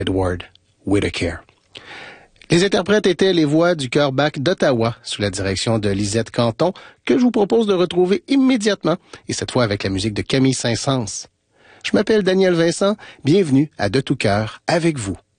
Edward Whittaker. Les interprètes étaient les voix du chœur Bach d'Ottawa, sous la direction de Lisette Canton, que je vous propose de retrouver immédiatement, et cette fois avec la musique de Camille Saint-Saëns. Je m'appelle Daniel Vincent, bienvenue à De tout cœur avec vous.